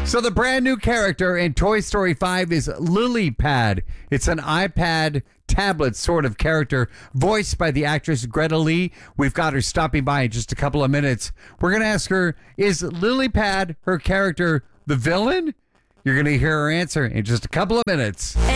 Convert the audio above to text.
So the brand new character in Toy Story 5 is Lily Pad. It's an iPad tablet sort of character voiced by the actress Greta Lee. We've got her stopping by in just a couple of minutes. We're going to ask her, is Lily Pad, her character, the villain? You're going to hear her answer in just a couple of minutes.